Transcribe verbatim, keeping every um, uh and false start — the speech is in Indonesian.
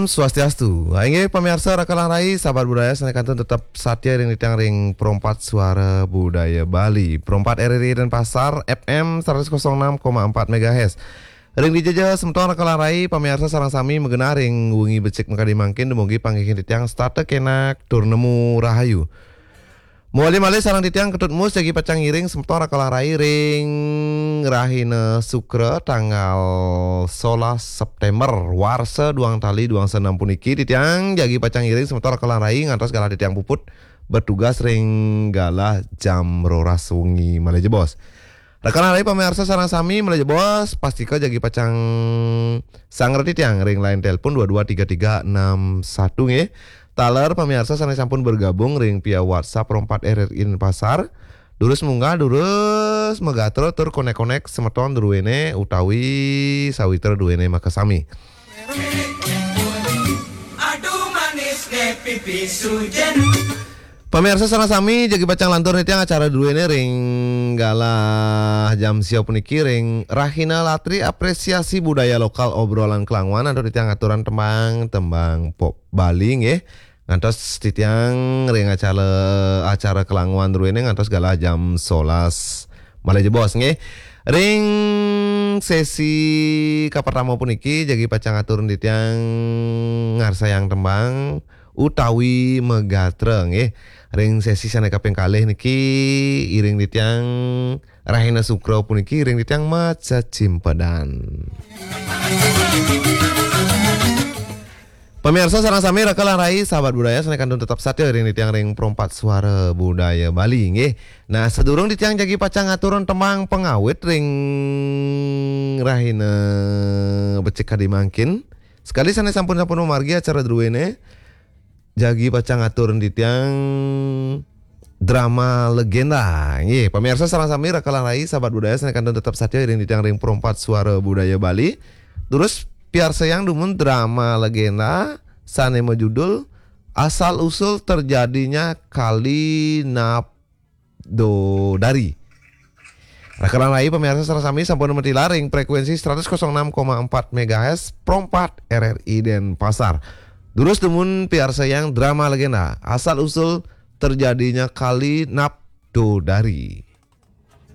Om Swastiastu. Inggih pamirsa rakalang rai sahabat budaya sanekantun tetap satya ring ditang ring perompat suara budaya Bali. Perompat R R I dan Pasar F M seratus enam koma empat megahertz. Ring dijajah sementon rakalang rai pamirsa sareng sami mengenah ring wengi becik mangkadi mangkin dumugi panggihin ditang starte kenak tur nemu rahayu. Muali malih sarang ditang ketut mus jagi pacang iring sementon rakalang rai ring Rahina Sukra tanggal sebelas September warsa duang tali duang senam puniki ditang jagi pacang iring sementor rakalang rai ngantos galah ditang puput bertugas ring galah jam roras wengi malih jebos. Rakalang rai pamirsa sareng sami malih jebos pastika jagi pacang sanger ditang ring line telepon dua dua tiga tiga enam satu nggih. Taler pamirsa sareng sampun bergabung ring via WhatsApp perompat R R I Pasar. Durus munggah durus megatro tur konek-konek semeton druwene utawi sawiter duwene makasami. Aduh manis ne pipi sujen. Pamirsa sareng sami jagi pacang lantur nitiang acara druwene ring galah jam siau puniki ring Rahina Latri apresiasi budaya lokal obrolan kelangwan atau nitiang aturan tembang tembang pop Bali nggih. Ngantos titiang ring acara acara kelangwan druwene ngantos galah jam sebelas malih jebos nggih. Ring sesi kapertama puniki jagi pacang atur titiang ngarsayang tembang utawi megatre nggih. Ring sesi saneka kaping kalih niki iring titiang Rahina Sukra puniki iring titiang maca cimpedan. Pemirsa sareng sami rakalang rai sahabat budaya sanekantun tetap satya ring ditiang ring perompat suara budaya Bali nggih. Nah sedurung ditiang jagi pacang aturan temang pengawit ring Rahina becik kadi mangkin. Sekali sanes sampun-sampun margi acara druwene jagi pacang aturan ditiang drama legenda nggih. Pemirsa sareng sami rakalang rai sahabat budaya sanekantun tetap satya ring ditiang ring perompat suara budaya Bali. Terus piar sayang dumun drama legenda sanema judul asal usul terjadinya kali Nabdodari. Rakalang rai pemirsa sareng sami sampun metilar ring frekuensi seratus enam koma empat megahertz perompat R R I dan Pasar. Durus dumun piar sayang drama legenda asal usul terjadinya kali Nabdodari.